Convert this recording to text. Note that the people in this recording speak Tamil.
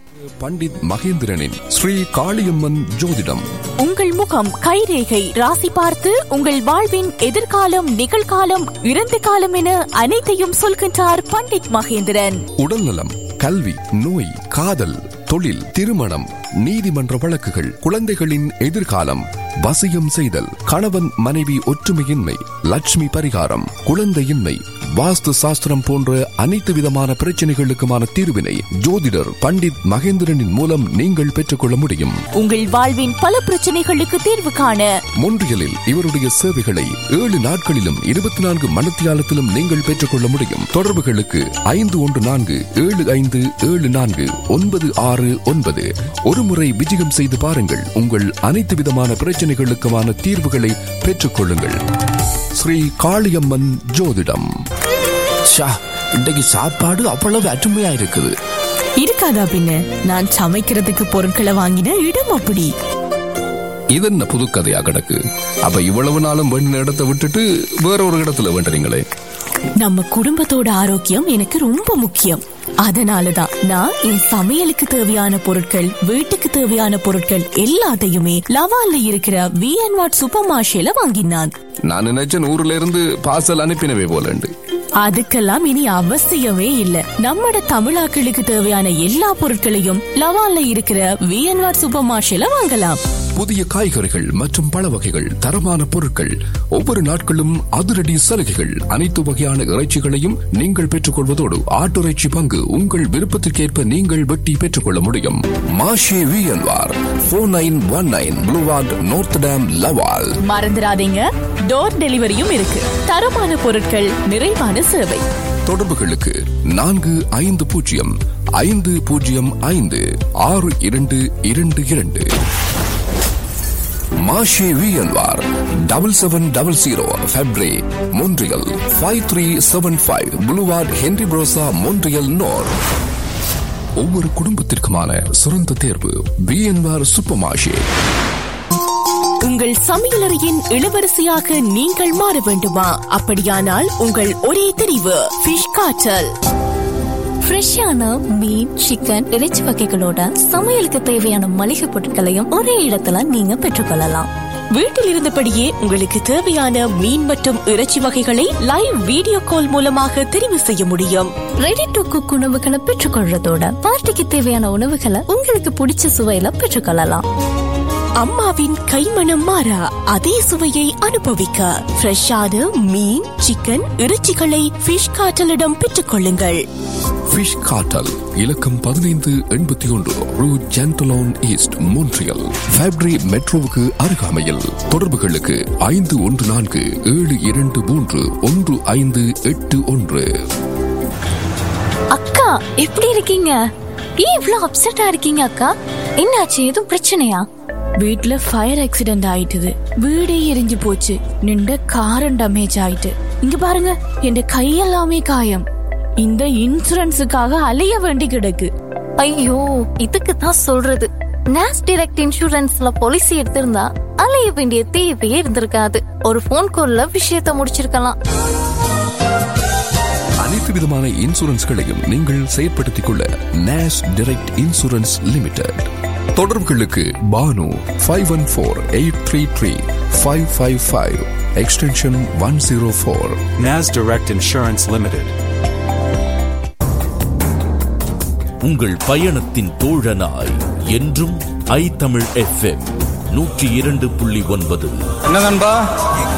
பண்டித் மகேந்திரனின் ஸ்ரீ காளியம்மன் ஜோதிடம். உங்கள் முகம், கைரேகை, ராசி பார்த்து உங்கள் வாழ்வின் எதிர்காலம், நிகழ்காலம், இறந்த காலம் என அனைத்தையும் சொல்கின்றார் பண்டித் மகேந்திரன். உடல்நலம், கல்வி, நோய், காதல், தொழில், திருமணம், நீதிமன்ற வழக்குகள், குழந்தைகளின் எதிர்காலம், வசியம் செய்தல், கணவன் மனைவி ஒற்றுமையின்மை, லட்சுமி பரிகாரம், குழந்தையின்மை, வாஸ்து சாஸ்திரம் போன்ற அனைத்து விதமான பிரச்சனைகளுக்குமான தீர்வினை ஜோதிடர் பண்டித் மகேந்திரனின் மூலம் நீங்கள் பெற்றுக்கொள்ள முடியும். உங்கள் வாழ்வின் பல பிரச்சனைகளுக்கு தீர்வு காண மொன்றியலில் இவருடைய சேவைகளை 7 நாட்களிலும் 24 மணித்தியாலத்திலும் நீங்கள் பெற்றுக்கொள்ள முடியும். தொடர்புகளுக்கு 5147574969. ஒருமுறை விஜயம் செய்து பாருங்கள். உங்கள் அனைத்து விதமான பிரச்சனைகளுக்குமான தீர்வுகளை பெற்றுக்கொள்ளுங்கள். ஸ்ரீ காளியம்மன் ஜோதிடம். இன்றைக்கு சாப்பாடு அவ்வளவு அருமையா இருக்குது. இருக்காதா பின்ன? நான் சமைக்கிறதுக்கு பொருட்களை வாங்கின இடம் அப்படி. இது என்ன புது கதையா கிடக்கு? அப்ப இவ்வளவு நாளும் வேண்டின இடத்தை விட்டுட்டு வேற ஒரு இடத்துல வேண்டுறீங்களே? நம்ம குடும்பத்தோட ஆரோக்கியம் எனக்கு ரொம்ப முக்கியம். அதனாலதான் நான் என் சமையலுக்கு தேவையான பொருட்கள், வீட்டுக்கு தேவையான பொருட்கள் எல்லாத்தையுமே லவால்ல இருக்கிற V&Mart சூப்பர் மார்க்கெட்ல வாங்கினான். நான் நினைச்சேன் ஊர்ல இருந்து பார்சல் அனுப்பினவே போலண்டு. அதுக்கெல்லாம் இனி அவசியமே இல்ல. நம்மட தமிழாக்களுக்கு தேவையான எல்லா பொருட்களையும் லவால்ல இருக்கிற V&Mart சூப்பர் மார்க்கெட்ல வாங்கலாம். புதிய காய்கறிகள் மற்றும் பழ வகைகள், தரமான பொருட்கள், ஒவ்வொரு நாட்களும் அதிரடி சலுகைகள், அனைத்து வகையான இறைச்சிகளையும் நீங்கள் பெற்றுக்கொள்வதோடு ஆட்டுறைச்சி பங்கு உங்கள் விருப்பத்திற்கேற்ப நீங்கள் வெட்டி பெற்றுக்கொள்ள முடியும். மாஷே V&Mart 4919 புளூவார்ட், நார்த் டேம், லவால். மறந்துடாதீங்க, டோர் டெலிவரியும் இருக்கு. தரமான பொருட்கள், நிறைவான சேவை. தொடர்புகளுக்கு 4505056222. மாஷே V&Mart 7700 ஃபெப்ரே, Montreal 5375 புளூவார்ட், Henry புரோசா, Montreal North. ஒவ்வொரு குடும்பத்திற்குமான சிறந்த தேர்வு V&Mart சூப்பர் மார்க்கெட். உங்கள் சமையலறையின் இளவரசியாக நீங்கள் மாற வேண்டுமா? அப்படியானால் உங்கள் ஒரே தெரிவு ஃபிஷ் காட்டல். ஃப்ரெஷ்ஷான மீன், சிக்கன், இறைச்சி வகைகளோட சமையலுக்கு தேவையான மளிகை பொருட்களையும் ஒரே இடத்துல நீங்க பெற்றுக்கொள்ளலாம். வீட்டில் இருந்தபடியே உங்களுக்கு தேவையான மீன் மற்றும் இறைச்சி வகைகளை லைவ் வீடியோ கால் மூலமாக தெரிவு செய்ய முடியும். ரெடி டு குக் உணவுகளை பெற்றுக்கொள்றதோட பார்ட்டிக்கு தேவையான உணவுகளை உங்களுக்கு பிடிச்ச சுவையில பெற்றுக்கொள்ளலாம். அம்மாவின் கைமணம் மாறா அதே சுவையை அனுபவிக்க ஃப்ரெஷ்ஷான மீன், சிக்கன், இறைச்சிகளை ஃபிஷ் காட்டலிடம் பெற்றுக் கொள்ளுங்கள். ஃபிஷ் காட்டல் இலக்கம் 1581 ரூ ஜென்டலோன் ஈஸ்ட், மொன்றியல், ஃபேப்ரி மெட்ரோவுக்கு அருகாமையில். தொடர்புகளுக்கு 5142231581. அக்கா, எப்படி இருக்கீங்க? ஏன் இவ்வளவு அப்செட்டா இருக்கீங்க அக்கா? என்னாச்சு? எதுவும் பிரச்சனையா? வீட்ல ஃபயர் ஆக்சிடென்ட் ஆயிட்டுது. வீடே எரிஞ்சு போச்சு. நின்ற காரம் டேமேஜ் ஆயிட்டு. இங்க பாருங்க, என் கையெல்லாமே காயம். இந்த இன்சூரன்ஸுக்காக அலைய வேண்டி கிடக்கு. ஐயோ, இதுக்கு தான் சொல்றது, நேஸ் டைரக்ட் இன்சூரன்ஸ்ல பாலிசி எடுத்திருந்தா அலைய வேண்டிய தேவையே இருந்திருக்காது. ஒரு போன் கால்ல விஷயத்தை முடிச்சிருக்கலாம். அனைத்து விதமான இன்சூரன்ஸ்களையும் நீங்கள் செயற்படுத்திக் கொள்ள நேஸ் டைரக்ட் இன்சூரன்ஸ் லிமிடெட். தொடர்புகளுக்கு Banu 5148335555 extension 104. NAS Direct Insurance Limited. உங்கள் பயணத்தின் தோழனாய் என்றும் ஐ தமிழ் FM 102.9. என்ன நண்பா?